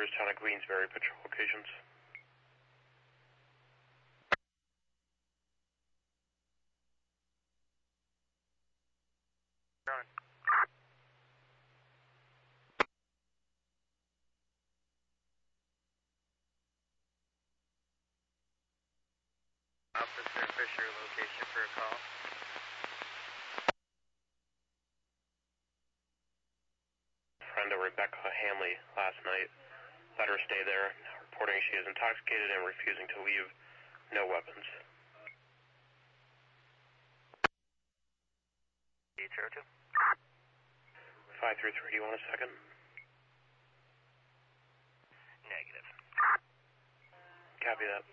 Traverse Town of Queensbury patrol locations. Officer Fisher, location for a call. Friend of Rebecca Hamley last night. Let her stay there. Now reporting she is intoxicated and refusing to leave. No weapons. Churchill? 533, do you want a second? Negative. Copy that.